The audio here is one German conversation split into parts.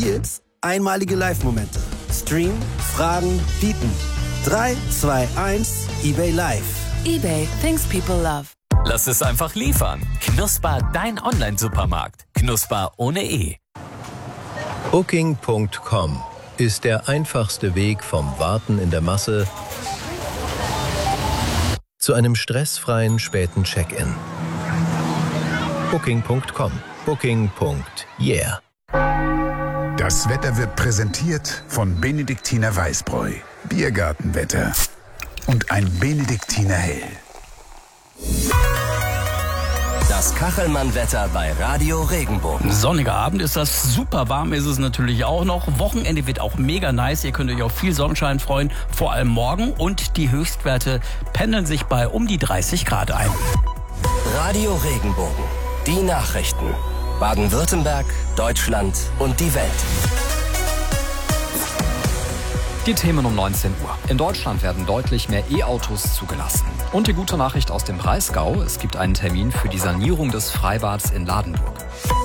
Deals, einmalige Live-Momente. Stream, Fragen, bieten. 3, 2, 1, eBay Live. eBay, things people love. Lass es einfach liefern. Knusper, dein Online-Supermarkt. Knusper ohne E. Booking.com ist der einfachste Weg vom Warten in der Masse zu einem stressfreien späten Check-in. Booking.com. Booking.yeah. Das Wetter wird präsentiert von Benediktiner Weißbräu, Biergartenwetter und ein Benediktiner Hell. Das Kachelmann-Wetter bei Radio Regenbogen. Sonniger Abend ist das, super warm ist es natürlich auch noch. Wochenende wird auch mega nice, ihr könnt euch auf viel Sonnenschein freuen, vor allem morgen. Und die Höchstwerte pendeln sich bei um die 30 Grad ein. Radio Regenbogen, die Nachrichten. Baden-Württemberg, Deutschland und die Welt. Die Themen um 19 Uhr. In Deutschland werden deutlich mehr E-Autos zugelassen. Und die gute Nachricht aus dem Breisgau: Es gibt einen Termin für die Sanierung des Freibads in Ladenburg.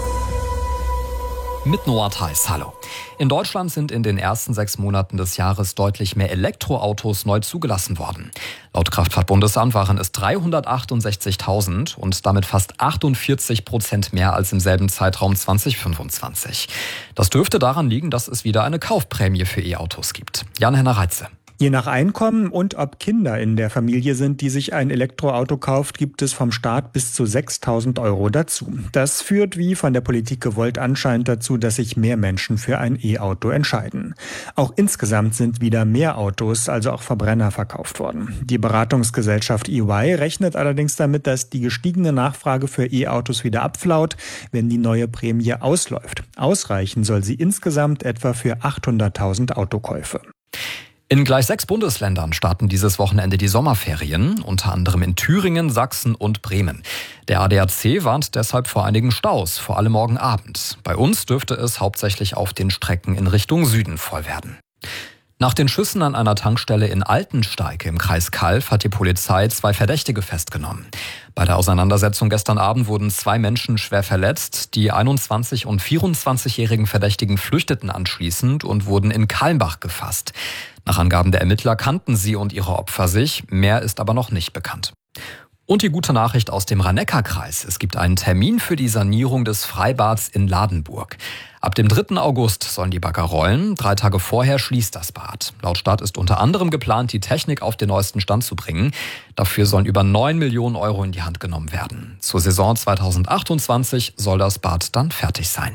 Mit Noah Theis, hallo. In Deutschland sind in den ersten 6 Monaten des Jahres deutlich mehr Elektroautos neu zugelassen worden. Laut Kraftfahrtbundesamt waren es 368.000 und damit fast 48% mehr als im selben Zeitraum 2025. Das dürfte daran liegen, dass es wieder eine Kaufprämie für E-Autos gibt. Jan-Henner Reitze. Je nach Einkommen und ob Kinder in der Familie sind, die sich ein Elektroauto kauft, gibt es vom Staat bis zu 6.000 € dazu. Das führt, wie von der Politik gewollt, anscheinend dazu, dass sich mehr Menschen für ein E-Auto entscheiden. Auch insgesamt sind wieder mehr Autos, also auch Verbrenner, verkauft worden. Die Beratungsgesellschaft EY rechnet allerdings damit, dass die gestiegene Nachfrage für E-Autos wieder abflaut, wenn die neue Prämie ausläuft. Ausreichen soll sie insgesamt etwa für 800.000 Autokäufe. In gleich 6 Bundesländern starten dieses Wochenende die Sommerferien, unter anderem in Thüringen, Sachsen und Bremen. Der ADAC warnt deshalb vor einigen Staus, vor allem morgen Abend. Bei uns dürfte es hauptsächlich auf den Strecken in Richtung Süden voll werden. Nach den Schüssen an einer Tankstelle in Altensteig im Kreis Calw hat die Polizei 2 Verdächtige festgenommen. Bei der Auseinandersetzung gestern Abend wurden 2 Menschen schwer verletzt. Die 21- und 24-jährigen Verdächtigen flüchteten anschließend und wurden in Kalmbach gefasst. Nach Angaben der Ermittler kannten sie und ihre Opfer sich, mehr ist aber noch nicht bekannt. Und die gute Nachricht aus dem Rhein-Neckar-Kreis: Es gibt einen Termin für die Sanierung des Freibads in Ladenburg. Ab dem 3. August sollen die Bagger rollen. 3 Tage vorher schließt das Bad. Laut Stadt ist unter anderem geplant, die Technik auf den neuesten Stand zu bringen. Dafür sollen über 9 Millionen € in die Hand genommen werden. Zur Saison 2028 soll das Bad dann fertig sein.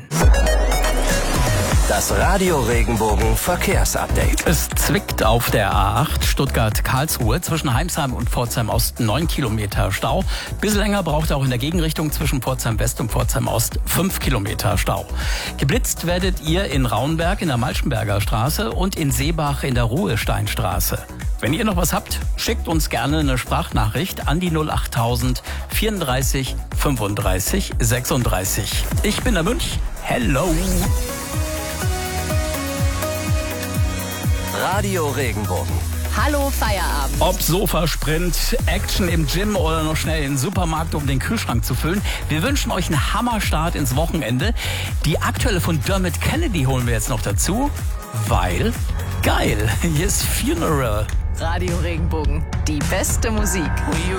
Das Radio Regenbogen Verkehrsupdate. Es zwickt auf der A8 Stuttgart-Karlsruhe zwischen Heimsheim und Pforzheim-Ost 9 Kilometer Stau. Bisschen länger braucht auch in der Gegenrichtung zwischen Pforzheim-West und Pforzheim-Ost 5 Kilometer Stau. Geblitzt werdet ihr in Raunberg in der Malschenberger Straße und in Seebach in der Ruhesteinstraße. Wenn ihr noch was habt, schickt uns gerne eine Sprachnachricht an die 08000 34 35 36. Ich bin der Münch. Hello! Radio Regenbogen. Hallo Feierabend. Ob Sofasprint, Action im Gym oder noch schnell in den Supermarkt, um den Kühlschrank zu füllen. Wir wünschen euch einen Hammerstart ins Wochenende. Die aktuelle von Dermot Kennedy holen wir jetzt noch dazu, weil geil. Hier ist Funeral. Radio Regenbogen, die beste Musik.